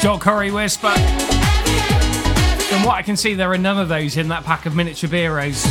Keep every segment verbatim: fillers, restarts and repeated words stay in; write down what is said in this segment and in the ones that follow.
Joel Corey Whisper. From what I can see, there are none of those in that pack of miniature Bureaus.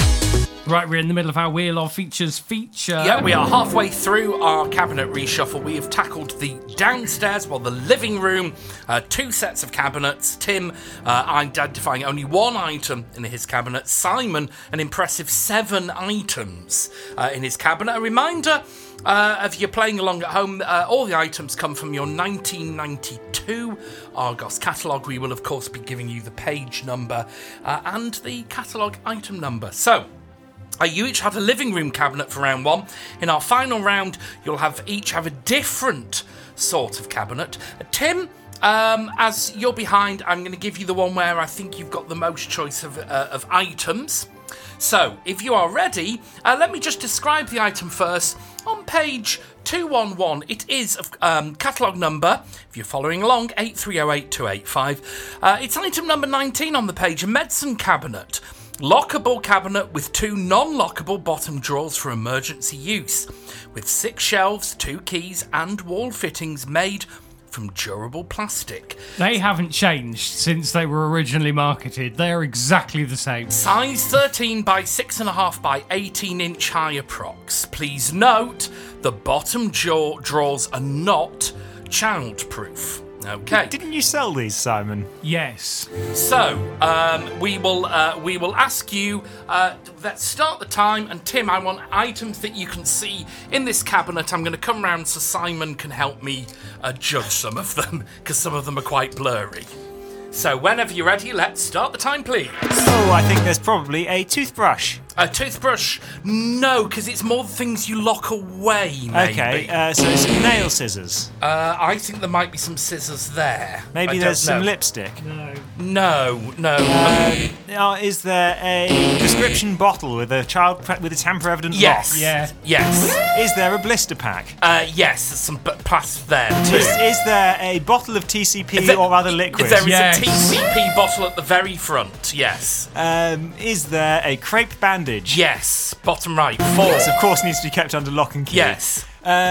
Right, we're in the middle of our Wheel of Features feature. Yeah, we are halfway through our cabinet reshuffle. We have tackled the downstairs, well, the living room, uh, two sets of cabinets. Tim uh, identifying only one item in his cabinet. Simon, an impressive seven items uh, in his cabinet. A reminder, uh, if you're playing along at home, uh, all the items come from your nineteen ninety-two Argos catalogue. We will, of course, be giving you the page number uh, and the catalogue item number. So, Uh, you each have a living room cabinet for round one. In our final round, you'll have each have a different sort of cabinet. Uh, Tim, um, as you're behind, I'm going to give you the one where I think you've got the most choice of, uh, of items. So, if you are ready, uh, let me just describe the item first. On page two one one, it is um, catalogue number, if you're following along, eight three zero eight two eight five. Uh, it's item number nineteen on the page, a medicine cabinet. Lockable cabinet with two non-lockable bottom drawers for emergency use, with six shelves, two keys and wall fittings made from durable plastic. They haven't changed since they were originally marketed. They are exactly the same. Size thirteen by six point five by eighteen inch high approx. Please note, the bottom jaw drawers are not child-proof. Okay. Didn't you sell these, Simon? Yes. So um, we will uh, we will ask you. Uh, let's start the time. And Tim, I want items that you can see in this cabinet. I'm going to come round so Simon can help me uh, judge some of them because some of them are quite blurry. So whenever you're ready, let's start the time, please. Oh, I think there's probably a toothbrush. A toothbrush? No, because it's more the things you lock away, maybe. Okay, uh, so some nail scissors. Uh, I think there might be some scissors there. Maybe I there's don't some know. lipstick. No. No, no. Um, uh, is there a prescription bottle with a child pre- with a tamper-evident Yes. lock? Yeah. Yes. Is there a blister pack? Uh, yes, there's some b- plastic there too. Is, is there a bottle of T C P Is there- or other liquid? There is Yes. a T C P bottle at the very front, yes. Um, is there a crepe bandage? Yes, bottom right, four. Yes, of course, needs to be kept under lock and key. Yes.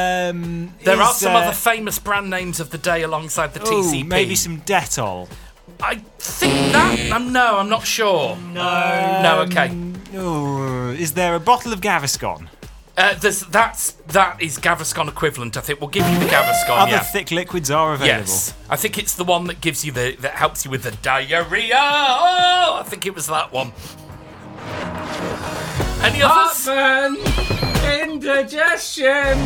Um, There is are some there- other famous brand names of the day alongside the Ooh, T C P. maybe some Dettol. I think that. Um, no, I'm not sure. No. No, okay. Ooh, is there a bottle of Gaviscon? Uh, there's, that's, that is Gaviscon equivalent, I think. We'll give you the Gaviscon, Other yeah. thick liquids are available. Yes, I think it's the one that gives you the that helps you with the diarrhea. Oh, I think it was that one. Any others? Heartburn, indigestion.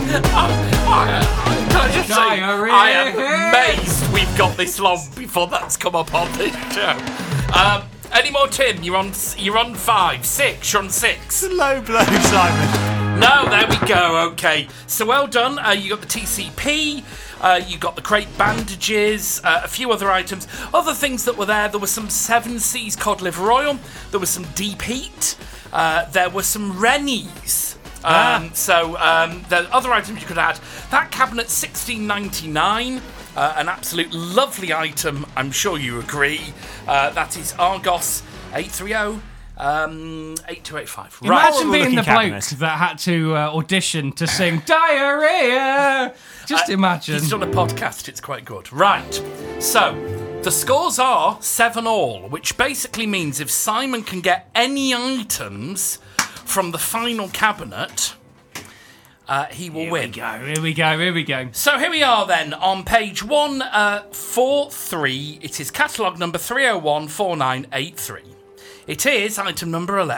I, can I just say, Diarrhea. I am amazed we've got this long before that's come up on this show. Um, any more, Tim? You're on. You're on five, six. You're on six. Low blow, Simon. No, there we go. Okay, so well done. Uh, you got the T C P. Uh, you got the crepe bandages, uh, a few other items. Other things that were there, there was some Seven Seas cod liver oil, there was some deep heat, uh, there were some Rennies. Um, Ah. So um, the other items you could add. That cabinet, sixteen ninety-nine, uh, an absolute lovely item, I'm sure you agree. Uh, that is Argos eight three zero. Um, eight two eight five. Right. Imagine being Horrible-looking the bloke cabinet. that had to uh, audition to sing Diarrhea. Just Uh, imagine. He's done a podcast, it's quite good. Right, so the scores are seven all, which basically means if Simon can get any items from the final cabinet, uh, he will Here win. we go, here we go, here we go. So here we are then, on page one forty-three. It is catalogue number three oh one four nine eight three. It is item number eleven.